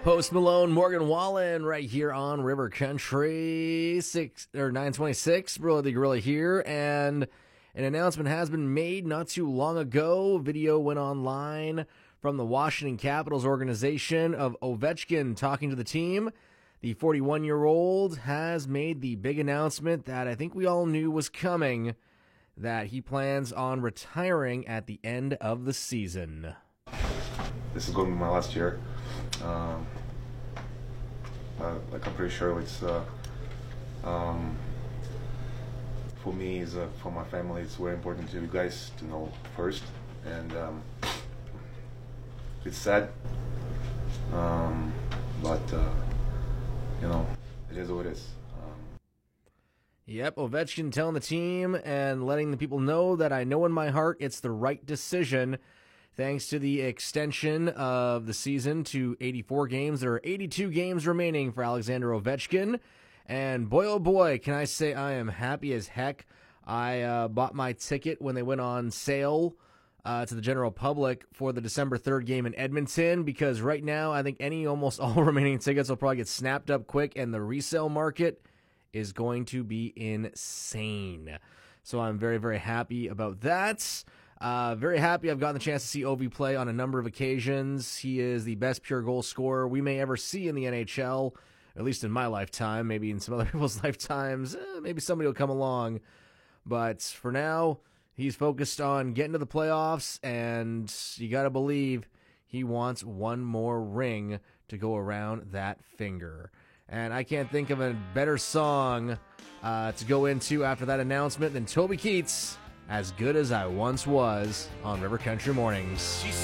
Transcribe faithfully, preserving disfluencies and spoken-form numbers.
Post Malone, Morgan Wallen, right here on River Country six or nine twenty-six. Gorilla the Gorilla here, and an announcement has been made not too long ago. Video went online from the Washington Capitals organization of Ovechkin talking to the team. The forty-one-year-old has made the big announcement that I think we all knew was coming, that he plans on retiring at the end of the season. This is going to be my last year. Um, uh, like I'm pretty sure it's uh, um, for me, is uh, for my family, it's very important to you guys to know first, and um, it's sad, um, but uh, you know, it is what it is. Um, Yep, Ovechkin telling the team and letting the people know that I know in my heart it's the right decision. Thanks to the extension of the season to eighty-four games. There are eighty-two games remaining for Alexander Ovechkin. And boy, oh boy, can I say I am happy as heck. I uh, bought my ticket when they went on sale uh, to the general public for the December third game in Edmonton, because right now I think any, almost all remaining tickets will probably get snapped up quick, and the resale market is going to be insane. So I'm very, very happy about that. Uh, very happy I've gotten the chance to see Ovi play on a number of occasions. He is the best pure goal scorer we may ever see in the N H L, at least in my lifetime, maybe in some other people's lifetimes. Eh, maybe somebody will come along. But for now, he's focused on getting to the playoffs, and you got to believe he wants one more ring to go around that finger. And I can't think of a better song uh, to go into after that announcement than Toby Keith's As Good As I Once Was on River Country Mornings.